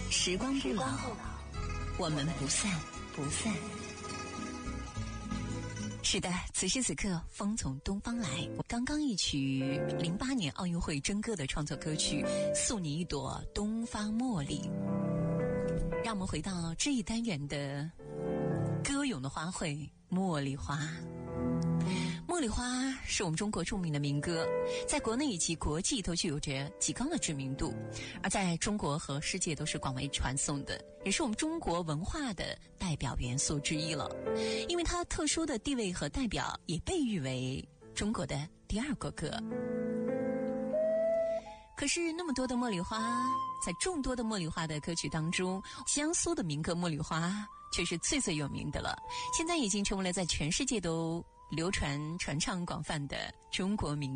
时光不老，我们不散。是的，此时此刻，风从东方来。我刚刚一曲08年奥运会征歌的创作歌曲《送你一朵东方茉莉》，让我们回到这一单元的歌咏的花卉——茉莉花。茉莉花是我们中国著名的民歌，在国内以及国际都具有着极高的知名度，而在中国和世界都是广为传颂的，也是我们中国文化的代表元素之一了。因为它特殊的地位和代表，也被誉为中国的第二国歌。可是那么多的茉莉花，在众多的茉莉花的歌曲当中，江苏的民歌《茉莉花》却是最最有名的了，现在已经成为了在全世界都流传传唱广泛的中国民歌。